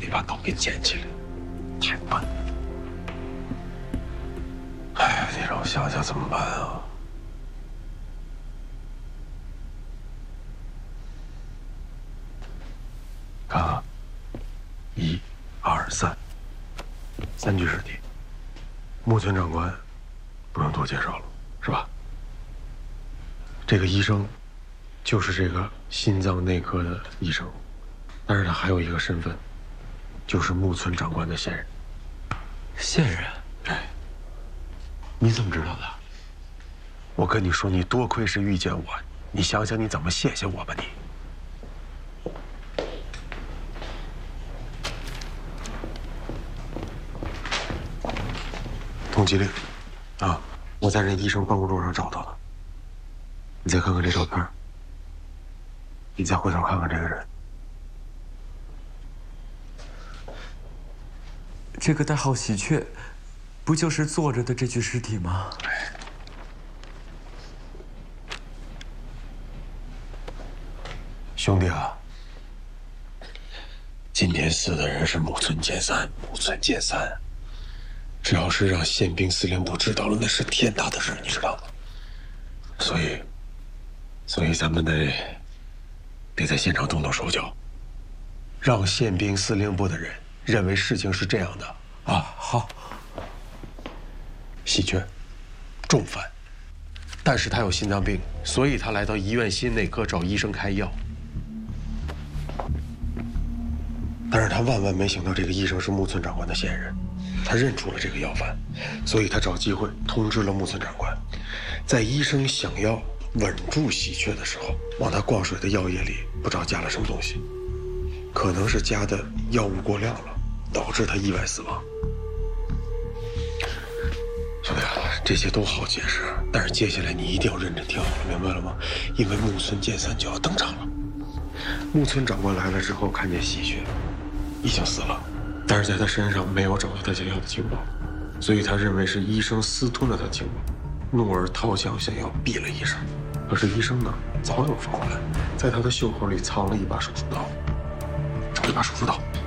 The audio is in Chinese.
得把刀给捡起来，太笨。哎呀，你让我想想怎么办啊？看啊，1、2、3，3具尸体。木村长官不用多介绍了，是吧？这个医生就是这个心脏内科的医生，但是他还有一个身份，就是木村长官的线人。 线人？ 哎， 你怎么知道的？ 我跟你说，你多亏是遇见我，你想想你怎么谢谢我吧你。通缉令，啊，我在人医生办公桌上找到的。你再看看这照片，你再回头看看这个人。 这个代号喜鹊，不就是坐着的这具尸体吗？ 兄弟啊，今天死的人是木村健三。木村健三，只要是让宪兵司令部知道了，那是天大的事，你知道吗？所以咱们得在现场动动手脚，让宪兵司令部的人认为事情是这样的啊。 好。 喜鹊，重犯，但是他有心脏病，所以他来到医院心内科找医生开药。但是他万万没想到，这个医生是木村长官的线人，他认出了这个药贩，所以他找机会通知了木村长官，在医生想要稳住喜鹊的时候，往他灌水的药液里不知道加了什么东西，可能是加的药物过量了，导致他意外死亡。兄弟啊，这些都好解释，但是接下来你一定要认真听好了，明白了吗？因为木村健三就要登场了。木村长官来了之后，看见喜鹊已经死了，但是在他身上没有找到他想要的情报，所以他认为是医生私吞了他的情报，怒而掏枪想要毙了医生。可是医生呢，早有防范，在他的袖口里藏了一把手术刀，找一把手术刀。